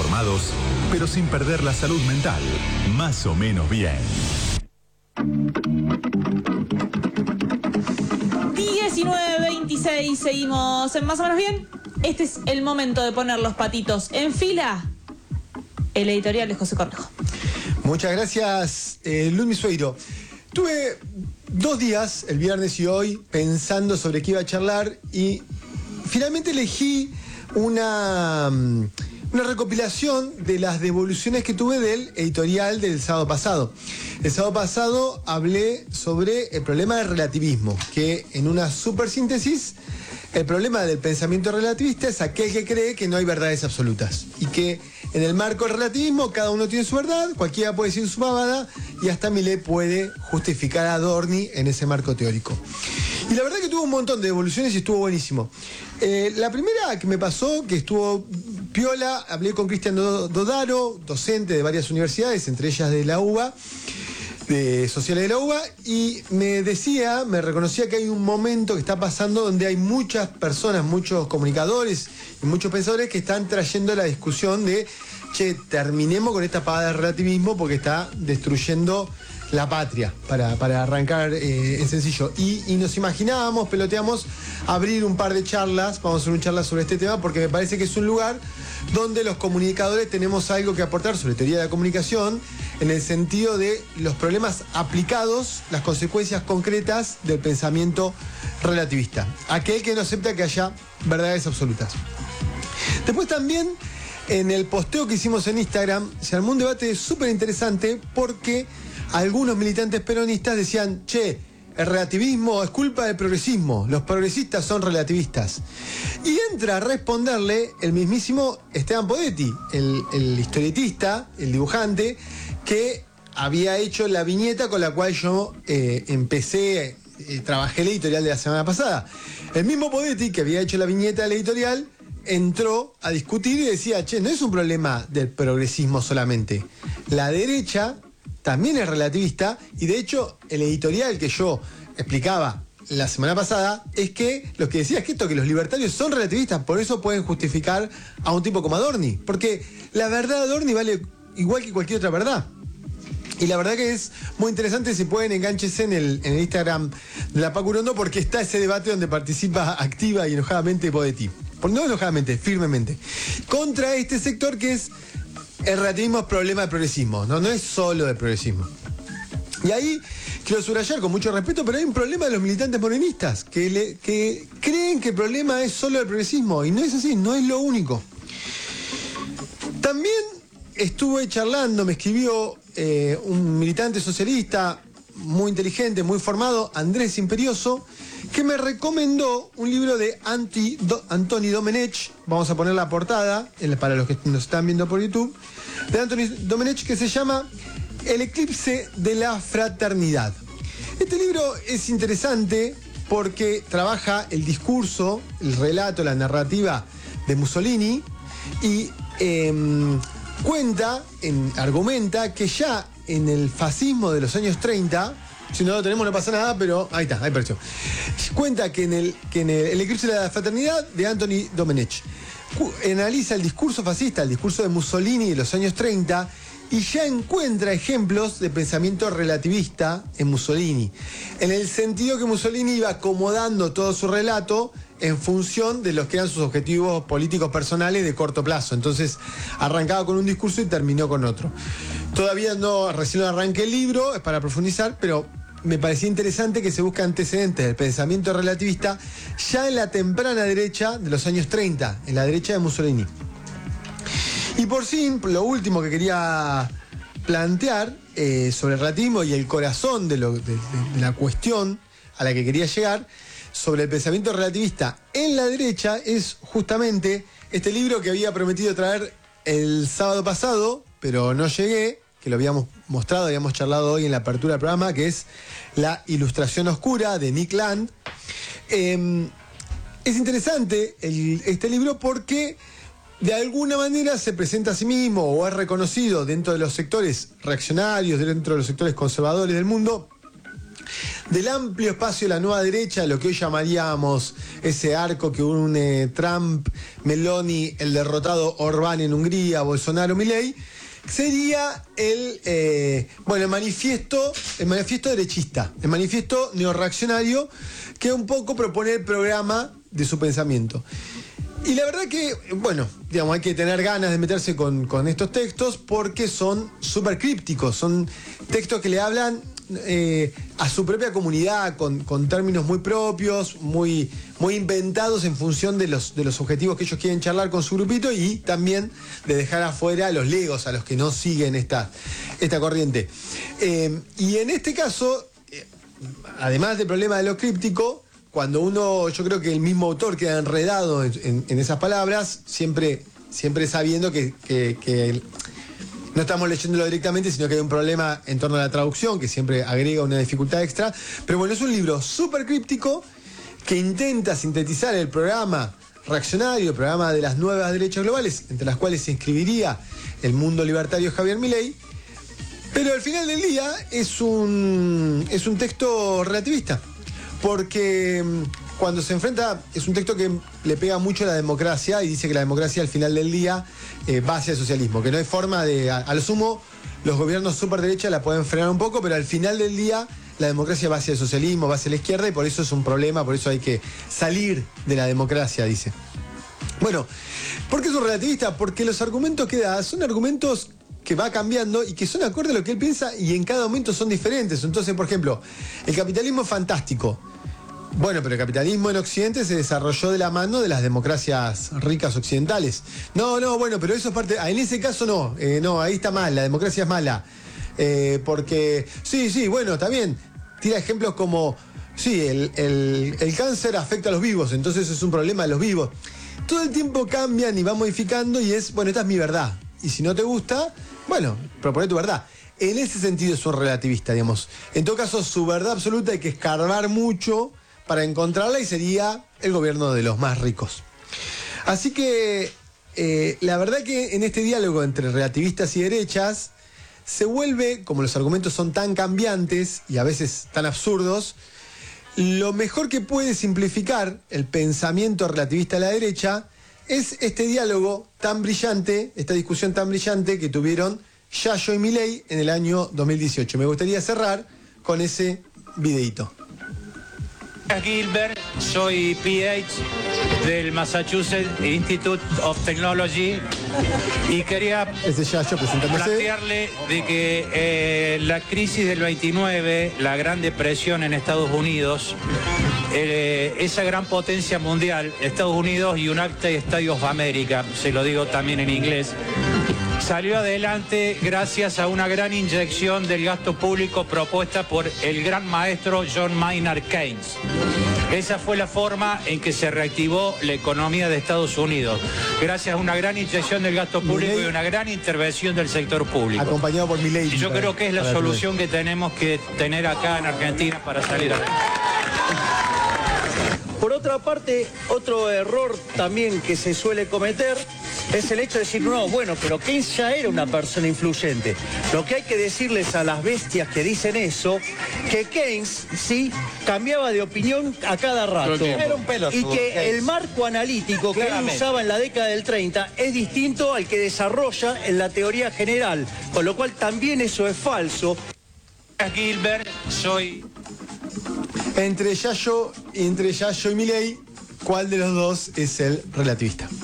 informados, pero sin perder la salud mental. Más o menos bien. 19:26, seguimos en Más o menos bien. Este es el momento de poner los patitos en fila. El editorial de José Cornejo. Muchas gracias, Luis Sueiro. Tuve 2 días, el viernes y hoy, pensando sobre qué iba a charlar y finalmente elegí una recopilación de las devoluciones que tuve del editorial del sábado pasado. El sábado pasado hablé sobre el problema del relativismo, que en una supersíntesis, el problema del pensamiento relativista es aquel que cree que no hay verdades absolutas y que en el marco del relativismo cada uno tiene su verdad, cualquiera puede decir su pavada y hasta Millet puede justificar a Adorni en ese marco teórico. Y la verdad que tuvo un montón de devoluciones y estuvo buenísimo. La primera que me pasó, que estuvo piola, hablé con Cristian Dodaro, docente de varias universidades, entre ellas de la UBA, de Sociales de la UBA, y me reconocía que hay un momento que está pasando donde hay muchas personas, muchos comunicadores y muchos pensadores que están trayendo la discusión de, che, terminemos con esta pavada de relativismo porque está destruyendo la patria, para arrancar en sencillo. Y nos imaginábamos, peloteamos, abrir un par de charlas, vamos a hacer una charla sobre este tema, porque me parece que es un lugar donde los comunicadores tenemos algo que aportar sobre teoría de la comunicación, en el sentido de los problemas aplicados, las consecuencias concretas del pensamiento relativista, aquel que no acepta que haya verdades absolutas. Después también, en el posteo que hicimos en Instagram, se armó un debate súper interesante porque algunos militantes peronistas decían, che, el relativismo es culpa del progresismo, los progresistas son relativistas. Y entra a responderle el mismísimo Esteban Podetti, el historietista, el dibujante, que había hecho la viñeta con la cual yo trabajé el editorial de la semana pasada. El mismo Podetti, que había hecho la viñeta del editorial, entró a discutir y decía, che, no es un problema del progresismo solamente. La derecha también es relativista y de hecho el editorial que yo explicaba la semana pasada es que lo que decía es que los libertarios son relativistas, por eso pueden justificar a un tipo como Adorni, porque la verdad de Adorni vale igual que cualquier otra verdad. Y la verdad que es muy interesante, si pueden enganchense en el Instagram de la Paco Urondo, porque está ese debate donde participa activa y enojadamente Podetti. No enojadamente, firmemente. Contra este sector que es el relativismo es problema del progresismo, no es solo del progresismo. Y ahí quiero subrayar con mucho respeto, pero hay un problema de los militantes morenistas que creen que el problema es solo del progresismo, y no es así, no es lo único. También estuve charlando, me escribió un militante socialista muy inteligente, muy formado, Andrés Imperioso, que me recomendó un libro de Antoni Domenech, vamos a poner la portada para los que nos están viendo por YouTube, de Antoni Domenech, que se llama El eclipse de la fraternidad. Este libro es interesante porque trabaja el discurso, el relato, la narrativa de Mussolini y argumenta que ya en el fascismo de los años 30, si no lo tenemos no pasa nada, pero ahí está, ahí apareció. Cuenta que en el eclipse de la fraternidad de Antoni Domenech analiza el discurso fascista, el discurso de Mussolini de los años 30, y ya encuentra ejemplos de pensamiento relativista en Mussolini, en el sentido que Mussolini iba acomodando todo su relato en función de los que eran sus objetivos políticos personales de corto plazo. Entonces arrancaba con un discurso y terminó con otro. Todavía recién arranqué el libro, es para profundizar, pero me parecía interesante que se busque antecedentes del pensamiento relativista ya en la temprana derecha de los años 30, en la derecha de Mussolini. Y por fin, lo último que quería plantear sobre el relativismo y el corazón de la cuestión a la que quería llegar, sobre el pensamiento relativista en la derecha, es justamente este libro que había prometido traer el sábado pasado, pero no llegué, que lo habíamos mostrado, habíamos charlado hoy en la apertura del programa, que es La Ilustración Oscura, de Nick Land. Es interesante este libro porque de alguna manera se presenta a sí mismo o es reconocido dentro de los sectores reaccionarios, dentro de los sectores conservadores del mundo, del amplio espacio de la nueva derecha, lo que hoy llamaríamos ese arco que une Trump, Meloni, el derrotado Orbán en Hungría, Bolsonaro, Milei, sería el manifiesto derechista, el manifiesto neorreaccionario que un poco propone el programa de su pensamiento. Y la verdad que, hay que tener ganas de meterse con estos textos porque son súper crípticos, son textos que le hablan a su propia comunidad con términos muy propios, muy inventados en función de los objetivos que ellos quieren charlar con su grupito y también de dejar afuera a los legos, a los que no siguen esta corriente. Y en este caso, además del problema de lo críptico, cuando yo creo que el mismo autor queda enredado en esas palabras, siempre sabiendo que no estamos leyéndolo directamente, sino que hay un problema en torno a la traducción, que siempre agrega una dificultad extra. Pero bueno, es un libro súper críptico que intenta sintetizar el programa reaccionario, el programa de las nuevas derechas globales, entre las cuales se inscribiría el mundo libertario Javier Milei. Pero al final del día es un texto relativista. Porque cuando se enfrenta, es un texto que le pega mucho a la democracia y dice que la democracia al final del día va hacia el socialismo, que no hay forma de, a lo sumo, los gobiernos superderecha la pueden frenar un poco, pero al final del día la democracia va hacia el socialismo, va hacia la izquierda y por eso es un problema, por eso hay que salir de la democracia, dice. Bueno, ¿por qué es un relativista? Porque los argumentos que da son argumentos que va cambiando y que son acorde a lo que él piensa y en cada momento son diferentes. Entonces, por ejemplo, el capitalismo es fantástico. Bueno, pero el capitalismo en Occidente se desarrolló de la mano de las democracias ricas occidentales. No, pero eso es parte... en ese caso no, ahí está mal, la democracia es mala. Porque, está bien. Tira ejemplos como, el cáncer afecta a los vivos, entonces es un problema de los vivos. Todo el tiempo cambian y van modificando y esta es mi verdad. Y si no te gusta, propone tu verdad. En ese sentido es un relativista, digamos. En todo caso, su verdad absoluta hay que escarbar mucho para encontrarla y sería el gobierno de los más ricos. Así que la verdad que en este diálogo entre relativistas y derechas se vuelve, como los argumentos son tan cambiantes y a veces tan absurdos, lo mejor que puede simplificar el pensamiento relativista de la derecha es este diálogo tan brillante, esta discusión tan brillante que tuvieron Yayo y Milei en el año 2018. Me gustaría cerrar con ese videíto. Gilbert, soy PhD del Massachusetts Institute of Technology y quería plantearle de que la crisis del 29, la Gran Depresión en Estados Unidos, esa gran potencia mundial, Estados Unidos, United States of America, se lo digo también en inglés, salió adelante gracias a una gran inyección del gasto público propuesta por el gran maestro John Maynard Keynes. Esa fue la forma en que se reactivó la economía de Estados Unidos, gracias a una gran inyección del gasto público y una gran intervención del sector público. Acompañado por Milei. Y yo creo que es la solución que tenemos que tener acá en Argentina para salir adelante. Por otra parte, otro error también que se suele cometer es el hecho de decir, pero Keynes ya era una persona influyente. Lo que hay que decirles a las bestias que dicen eso, que Keynes, cambiaba de opinión a cada rato. Era un pelotudo, y que Keynes. el marco analítico que él usaba en la década del 30 es distinto al que desarrolla en la teoría general. Con lo cual también eso es falso. Gilbert, soy... Entre Yayo y Milei, ¿cuál de los dos es el relativista?